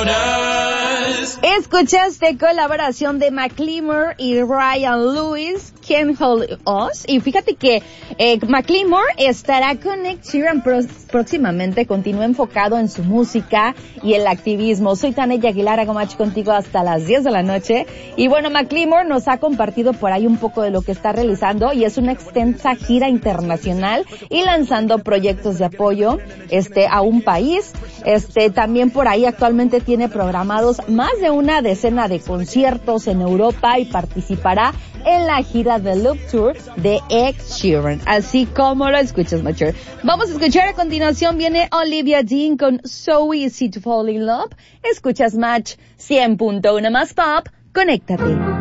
Escuchaste colaboración de Macklemore y Ryan Lewis, Can't Hold Us. Y fíjate que Macklemore estará con Ed Sheeran próximamente. Continúa enfocado en su música y el activismo. Soy Tania Aguilar, hago match contigo hasta las 10 de la noche. Y bueno, Macklemore nos ha compartido por ahí un poco de lo que está realizando y es una extensa gira internacional y lanzando proyectos de apoyo a un país. También por ahí actualmente tiene programados más de una decena de conciertos en Europa y participará en la gira de Loop Tour de Ed Sheeran, así como lo escuchas, Mature. Vamos a escuchar a continuación, viene Olivia Dean con So Easy to Fall in Love. Escuchas Match 100.1 más pop, conéctate.